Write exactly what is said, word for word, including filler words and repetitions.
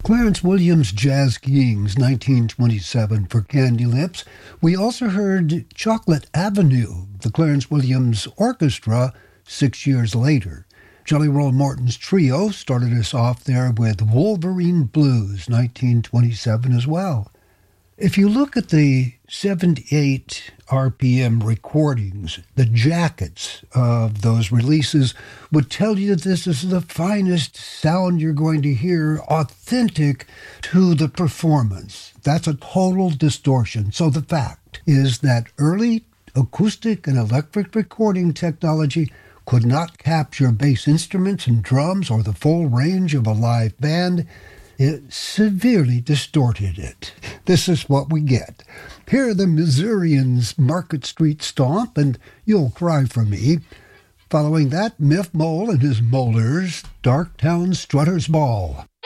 Clarence Williams' Jazz Kings, nineteen twenty-seven, for Candy Lips. We also heard Chocolate Avenue, the Clarence Williams Orchestra, six years later. Jelly Roll Morton's trio started us off there with Wolverine Blues, nineteen twenty-seven as well. If you look at the seventy-eight R P M recordings, the jackets of those releases would tell you that this is the finest sound you're going to hear, authentic to the performance. That's a total distortion. So the fact is that early acoustic and electric recording technology could not capture bass instruments and drums or the full range of a live band. It severely distorted it. This is what we get. Here are the Missourians' Market Street Stomp and You'll Cry for Me. Following that, Miff Mole and his Molars, Darktown Strutter's Ball.